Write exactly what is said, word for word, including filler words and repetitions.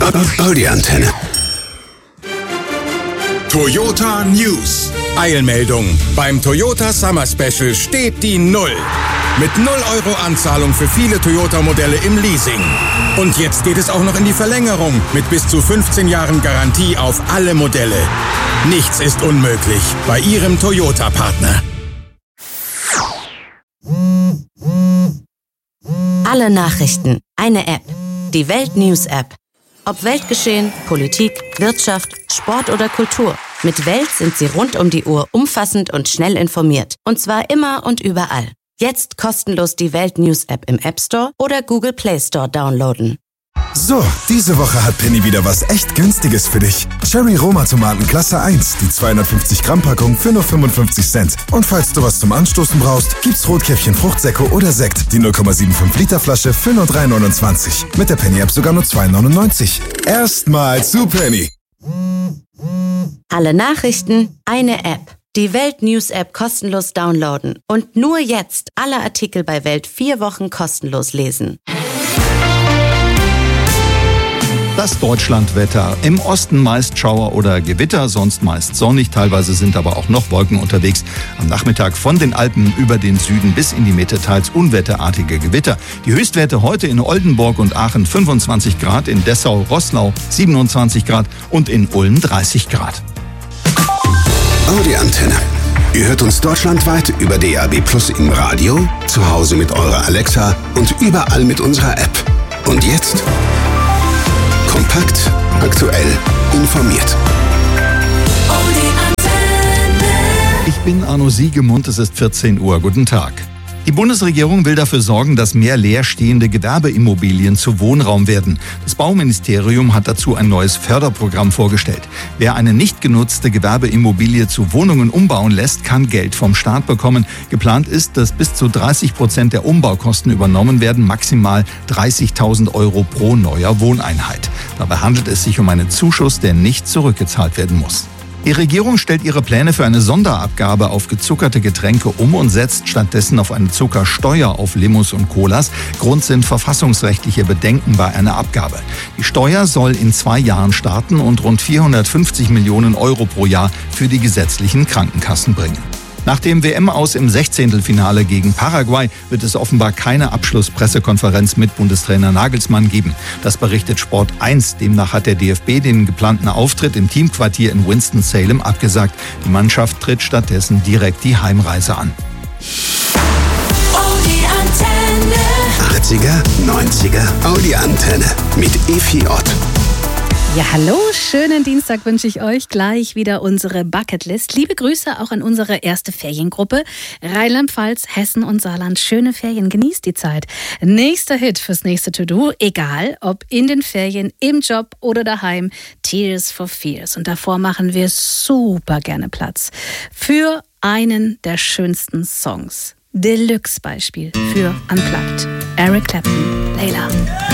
Audi-Antenne. Toyota News. Eilmeldung. Beim Toyota Summer Special steht die Null. Mit null Euro Anzahlung für viele Toyota-Modelle im Leasing. Und jetzt geht es auch noch in die Verlängerung mit bis zu fünfzehn Jahren Garantie auf alle Modelle. Nichts ist unmöglich bei Ihrem Toyota-Partner. Alle Nachrichten, eine App. Die Welt-News-App. Ob Weltgeschehen, Politik, Wirtschaft, Sport oder Kultur. Mit Welt sind Sie rund um die Uhr umfassend und schnell informiert. Und zwar immer und überall. Jetzt kostenlos die Welt-News-App im App Store oder Google Play Store downloaden. So, diese Woche hat Penny wieder was echt Günstiges für dich. Cherry Roma Tomaten Klasse eins, die zweihundertfünfzig Gramm Packung für nur fünfundfünfzig Cent. Und falls du was zum Anstoßen brauchst, gibt's Rotkäppchen Fruchtsäcke oder Sekt, die null Komma fünfundsiebzig Liter Flasche für nur drei neunundzwanzig. Mit der Penny App sogar nur zwei neunundneunzig. Erstmal zu Penny. Alle Nachrichten, eine App. Die Welt-News-App kostenlos downloaden. Und nur jetzt alle Artikel bei Welt vier Wochen kostenlos lesen. Das Deutschlandwetter. Im Osten meist Schauer oder Gewitter, sonst meist sonnig. Teilweise sind aber auch noch Wolken unterwegs. Am Nachmittag von den Alpen über den Süden bis in die Mitte teils unwetterartige Gewitter. Die Höchstwerte heute in Oldenburg und Aachen fünfundzwanzig Grad, in Dessau-Roßlau siebenundzwanzig Grad und in Ulm dreißig Grad. Audi-Antenne. Ihr hört uns deutschlandweit über D A B Plus im Radio, zu Hause mit eurer Alexa und überall mit unserer App. Und jetzt kompakt, aktuell, informiert. Ich bin Arno Siegemund, es ist vierzehn Uhr. Guten Tag. Die Bundesregierung will dafür sorgen, dass mehr leerstehende Gewerbeimmobilien zu Wohnraum werden. Das Bauministerium hat dazu ein neues Förderprogramm vorgestellt. Wer eine nicht genutzte Gewerbeimmobilie zu Wohnungen umbauen lässt, kann Geld vom Staat bekommen. Geplant ist, dass bis zu dreißig Prozent der Umbaukosten übernommen werden, maximal dreißigtausend Euro pro neuer Wohneinheit. Dabei handelt es sich um einen Zuschuss, der nicht zurückgezahlt werden muss. Die Regierung stellt ihre Pläne für eine Sonderabgabe auf gezuckerte Getränke um und setzt stattdessen auf eine Zuckersteuer auf Limos und Colas. Grund sind verfassungsrechtliche Bedenken bei einer Abgabe. Die Steuer soll in zwei Jahren starten und rund vierhundertfünfzig Millionen Euro pro Jahr für die gesetzlichen Krankenkassen bringen. Nach dem W M-Aus im Sechzehntelfinale gegen Paraguay wird es offenbar keine Abschlusspressekonferenz mit Bundestrainer Nagelsmann geben. Das berichtet Sport eins. Demnach hat der D F B den geplanten Auftritt im Teamquartier in Winston-Salem abgesagt. Die Mannschaft tritt stattdessen direkt die Heimreise an. achtziger, neunziger Audi-Antenne mit Efi Ott. Ja, hallo, schönen Dienstag wünsche ich euch. Gleich wieder unsere Bucketlist. Liebe Grüße auch an unsere erste Feriengruppe. Rheinland-Pfalz, Hessen und Saarland. Schöne Ferien, genießt die Zeit. Nächster Hit fürs nächste To-Do, egal ob in den Ferien, im Job oder daheim. Tears for Fears. Und davor machen wir super gerne Platz für einen der schönsten Songs. Deluxe-Beispiel für Unplugged. Eric Clapton, Layla.